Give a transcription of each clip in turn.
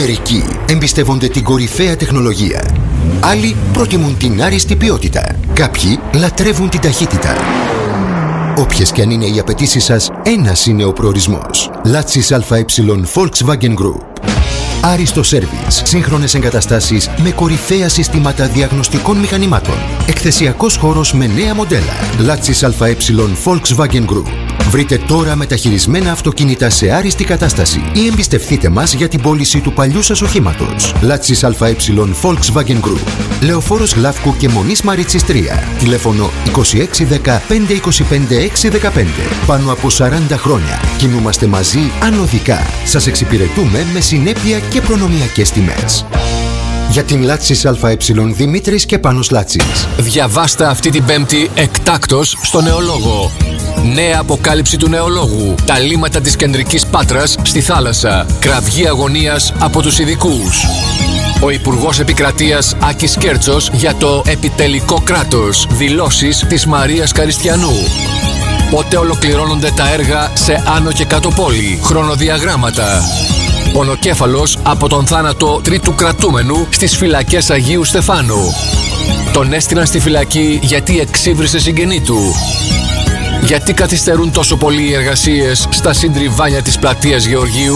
Μερικοί εμπιστεύονται την κορυφαία τεχνολογία. Άλλοι προτιμούν την άριστη ποιότητα. Κάποιοι λατρεύουν την ταχύτητα. Όποιες και αν είναι οι απαιτήσεις σας, ένας είναι ο προορισμός. Latsys ΑΕ Volkswagen Group. Άριστο σέρβις, σύγχρονες εγκαταστάσεις με κορυφαία συστήματα διαγνωστικών μηχανημάτων. Εκθεσιακός χώρος με νέα μοντέλα. Latsys ΑΕ Volkswagen Group. Βρείτε τώρα μεταχειρισμένα αυτοκίνητα σε άριστη κατάσταση ή εμπιστευτείτε μας για την πώληση του παλιού σας οχήματος. Latsys ΑΕ Volkswagen Group. Λεωφόρος Γλαύκου και Μονής Μαρίτσης 3. Τηλέφωνο 2610 525 615. Πάνω από 40 χρόνια κινούμαστε μαζί ανωδικά. Σας εξυπηρετούμε με συνέπεια και προνομιακές τιμές. Για την Latsys ΑΕ Δημήτρης και Πάνος Λάτσης. Διαβάστε αυτή την Πέμπτη εκτάκτος στο Νεολόγο. Νέα αποκάλυψη του νεολόγου. Τα λίμματα της κεντρικής Πάτρας στη θάλασσα. Κραυγή αγωνίας από τους ειδικούς. Ο Υπουργός Επικρατείας Άκης Κέρτσος για το επιτελικό κράτος. Δηλώσεις της Μαρίας Καριστιανού. Πότε ολοκληρώνονται τα έργα σε άνω και κάτω πόλη. Χρονοδιαγράμματα. Πονοκέφαλος από τον θάνατο τρίτου κρατούμενου στις φυλακές Αγίου Στεφάνου. Τον έστειλαν στη φυλακή γιατί εξύβρισε συγγενή του. Γιατί καθυστερούν τόσο πολύ οι εργασίες στα συντριβάνια της πλατείας Γεωργίου.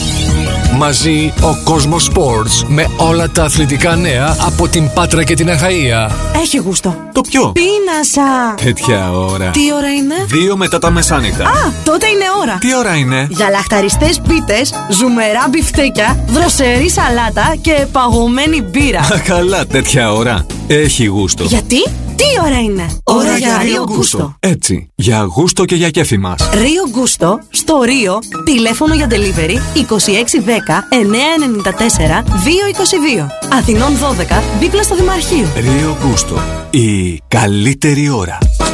Μαζί ο Κόσμος Sports με όλα τα αθλητικά νέα από την Πάτρα και την Αχαΐα. Έχει γούστο. Το ποιο? Πίνασα. Τέτοια ώρα. Τι ώρα είναι? 2 μετά τα μεσάνυχτα. Α, τότε είναι ώρα. Τι ώρα είναι? Για λαχταριστές πίτες, ζουμερά μπιφτέκια, δροσερή σαλάτα και παγωμένη μπύρα. Καλά, τέτοια ώρα. Έχει γούστο. Γιατί? Τι ώρα είναι? Ώρα για Ρίο Γκούστο. Έτσι, για γούστο και για κέφι μας. Ρίο Γκούστο, στο Ρίο, τηλέφωνο για delivery 2610 994 222. Αθηνών 12, δίπλα στο Δημαρχείο. Ρίο Γκούστο, η καλύτερη ώρα.